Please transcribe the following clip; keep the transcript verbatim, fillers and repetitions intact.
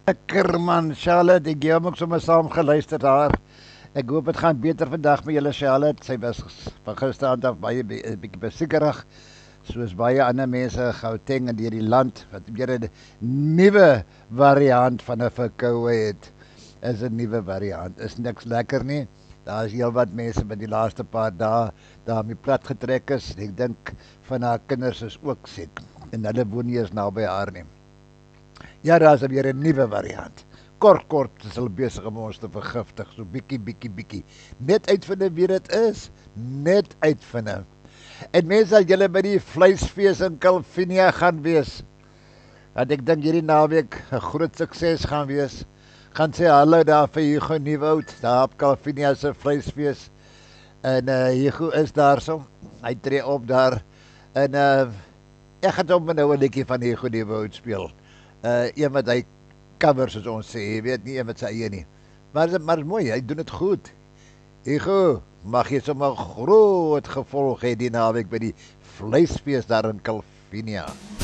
Lekker man, Charlotte, ek gee hom ook sommer saam geluister daar. Ek hoop dit gaan beter vandag met julle Charlotte. Sy was van gisterand af baie be- 'n bietjie besiekerig, soos baie ander mense Gauteng en deur die land wat weer 'n nuwe variant van 'n verkoue het. Is 'n nuwe variant. Is niks lekker nie. Daar is heelwat mense met die laaste paar dae daarmee plat getrek is. Ek dink van haar kinders is ook siek en hulle woon nie eens naby haar nie. Ja, daar is weer 'n nuwe variant. Kort kort is hulle besig om ons te vergiftig, so bietjie bietjie bietjie. Net uitvind wie dit is, net uitvind. En mense, as julle by die vleisfees in Calvinia gaan wees, want ek dink hierdie naweek 'n groot sukses gaan wees. Gaan sê hallo daar vir Hugo Nieuwoud, daar op Calvinia se vleisfees. En uh, Hugo is daar so. Hy tree op daar en uh, ek gaan hom nou 'n liedjie van Hugo Nieuwoud speel. Uh, een wat hy cover soos ons sê, jy weet nie een wat sy eie nie. Maar maar is mooi, hy doen dit goed. Hugo, mag jy sommer groot gevolg hê die naweek by die vleisfees daar in Calvinia.